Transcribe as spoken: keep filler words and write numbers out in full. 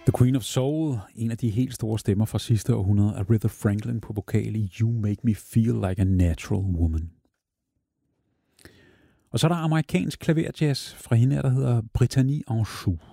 The Queen of Soul, en af de helt store stemmer fra sidste århundrede, Aretha Franklin på vokal i You Make Me Feel Like a Natural Woman. Og så er der amerikansk klaverjazz fra hende, der hedder Brittany Anjou.